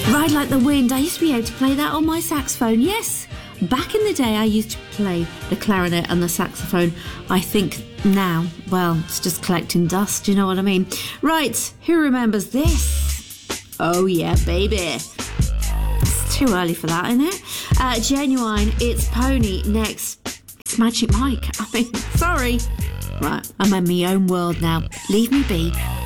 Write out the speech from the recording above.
Ride Like the Wind. I used to be able to play that on my saxophone. Yes, back in the day I used to play the clarinet and the saxophone. I think now, well, it's just collecting dust, you know what I mean? Right, who remembers this? Oh yeah, baby. It's too early for that, isn't it? Genuine, it's Pony. Next, it's Magic Mike. I mean, sorry. Right, I'm in my own world now. Leave me be.